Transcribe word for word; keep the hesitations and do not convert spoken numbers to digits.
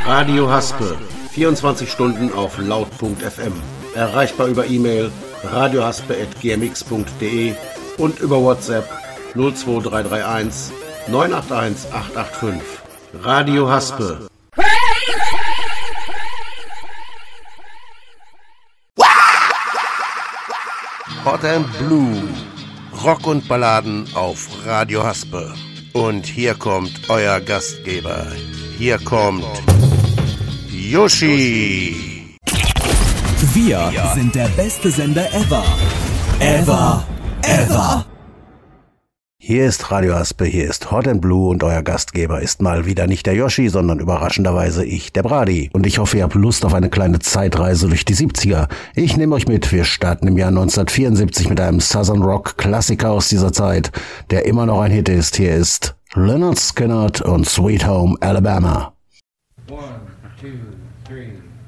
Radio Haspe, vierundzwanzig Stunden auf laut punkt f m. Erreichbar über E-Mail radiohaspe at g m x punkt d e und über WhatsApp null zwei drei drei eins neun acht eins acht acht fünf. Radio Haspe. Hot and Blue. Rock und Balladen auf Radio Haspe. Und hier kommt euer Gastgeber. Hier kommt Yoshi. Wir sind der beste Sender ever. Ever. Ever. Hier ist Radio Haspe, hier ist Hot and Blue und euer Gastgeber ist mal wieder nicht der Yoshi, sondern überraschenderweise ich, der Brady. Und ich hoffe, ihr habt Lust auf eine kleine Zeitreise durch die siebziger. Ich nehme euch mit, wir starten im Jahr neunzehnhundertvierundsiebzig mit einem Southern Rock Klassiker aus dieser Zeit, der immer noch ein Hit ist. Hier ist Lynyrd Skynyrd und Sweet Home Alabama. One, two, three.